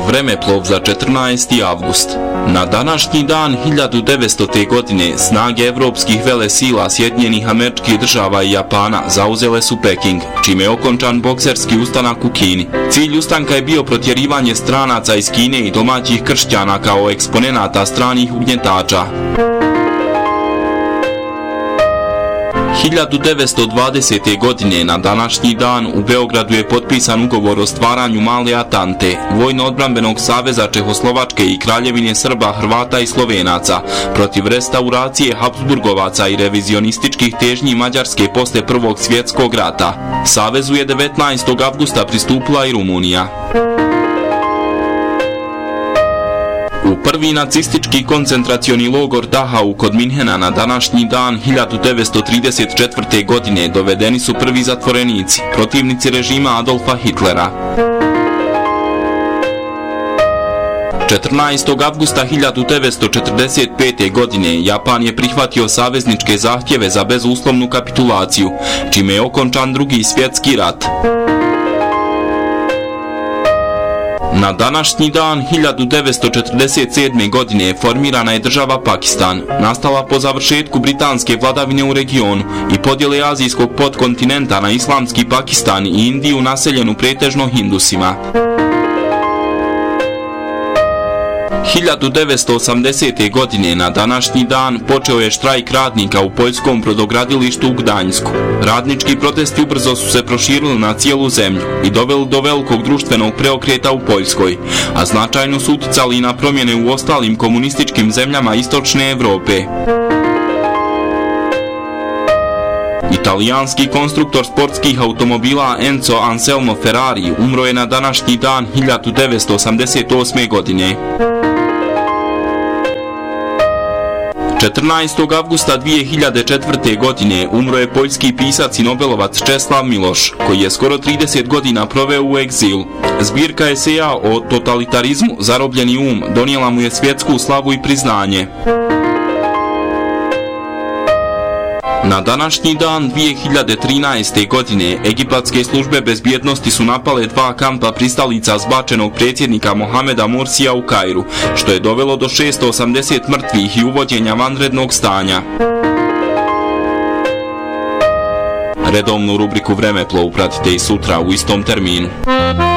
Vremeplov za 14. avgust. Na današnji dan 1900. godine snage evropskih velesila Sjedinjenih Američkih Država i Japana zauzele su Peking, čime je okončan bokserski ustanak u Kini. Cilj ustanka je bio protjerivanje stranaca iz Kine i domaćih kršćana kao eksponenata stranih ugnjetača. 1920. godine na današnji dan u Beogradu je potpisan ugovor o stvaranju Male Atante, vojno-odbrambenog saveza Čehoslovačke i Kraljevine Srba, Hrvata i Slovenaca, protiv restauracije Habsburgovaca i revizionističkih težnji Mađarske posle Prvog svjetskog rata. Savezu je 19. avgusta pristupila i Rumunija. U prvi nacistički koncentracioni logor Dachau kod Minhena na današnji dan 1934. godine dovedeni su prvi zatvorenici, protivnici režima Adolfa Hitlera. 14. avgusta 1945. godine Japan je prihvatio savezničke zahtjeve za bezuslovnu kapitulaciju, čime je okončan Drugi svjetski rat. Na današnji dan 1947. godine formirana je država Pakistan, nastala po završetku britanske vladavine u regionu i podjele azijskog podkontinenta na islamski Pakistan i Indiju naseljenu pretežno Hindusima. 1980. godine na današnji dan počeo je štrajk radnika u poljskom brodogradilištu u Gdanjsku. Radnički protesti ubrzo su se proširili na cijelu zemlju i doveli do velikog društvenog preokreta u Poljskoj, a značajno su uticali na promjene u ostalim komunističkim zemljama istočne Evrope. Italijanski konstruktor sportskih automobila Enzo Anselmo Ferrari umro je na današnji dan 1988. godine. 14. avgusta 2004. godine umro je poljski pisac i nobelovac Česlav Miloš, koji je skoro 30 godina proveo u egzilu. Zbirka eseja o totalitarizmu Zarobljeni um donijela mu je svjetsku slavu i priznanje. Na današnji dan 2013. godine egipatske službe bezbjednosti su napale 2 kampa pristalica zbačenog predsjednika Mohameda Morsija u Kairu, što je dovelo do 680 mrtvih i uvođenja vanrednog stanja. Redovnu rubriku Vremeplov pratite i sutra u istom terminu.